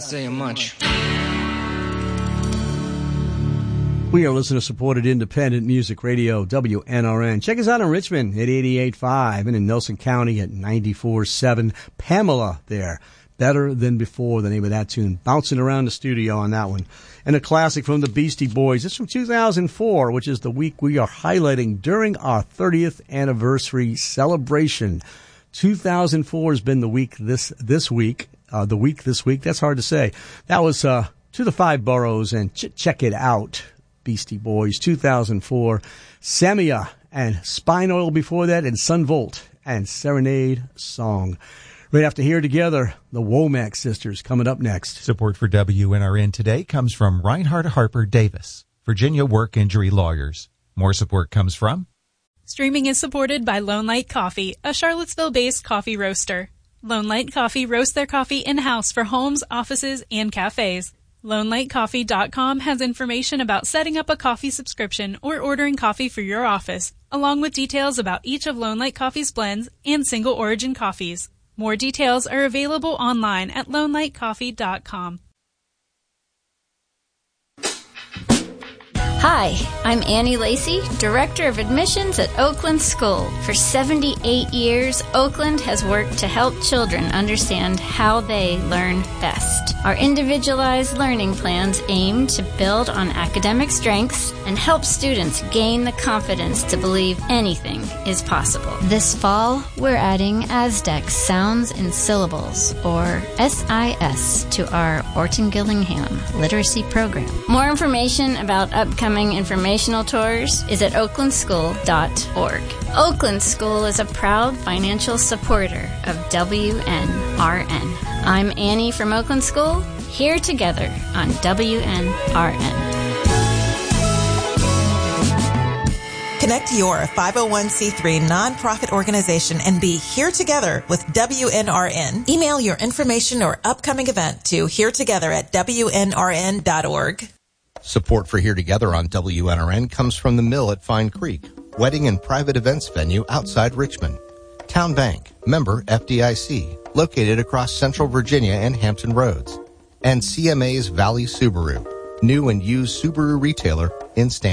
saying much. We are listener-supported independent music radio, WNRN. Check us out in Richmond at 88.5 and in Nelson County at 94.7. Pamela there. Better Than Before, the name of that tune. Bouncing around the studio on that one. And a classic from the Beastie Boys. It's from 2004, which is the week we are highlighting during our 30th anniversary celebration. 2004 has been the week this week. That's hard to say. That was To the Five Boroughs and Check It Out. Beastie Boys, 2004. Samia and Spine Oil before that, and Sun Volt and Serenade Song. Right after Here Together, the Womack Sisters coming up next. Support for WNRN today comes from Reinhardt Harper Davis, Virginia Work Injury Lawyers. More support comes from... Streaming is supported by Lone Light Coffee, a Charlottesville-based coffee roaster. Lone Light Coffee roasts their coffee in-house for homes, offices, and cafes. LoneLightCoffee.com has information about setting up a coffee subscription or ordering coffee for your office, along with details about each of Lone Light Coffee's blends and single origin coffees. More details are available online at LoneLightCoffee.com. Hi, I'm Annie Lacey, Director of Admissions at Oakland School. For 78 years, Oakland has worked to help children understand how they learn best. Our individualized learning plans aim to build on academic strengths and help students gain the confidence to believe anything is possible. This fall, we're adding Aztec Sounds and Syllables, or SIS, to our Orton Gillingham Literacy Program. More information about upcoming informational tours is at oaklandschool.org. Oakland School is a proud financial supporter of WNRN. I'm Annie from Oakland School, here together on WNRN. Connect your 501c3 nonprofit organization and be here together with WNRN. Email your information or upcoming event to heretogether@WNRN.org. Support for Here Together on WNRN comes from the Mill at Fine Creek, wedding and private events venue outside Richmond. Town Bank, member FDIC, located across Central Virginia and Hampton Roads. And CMA's Valley Subaru, new and used Subaru retailer in Stanton.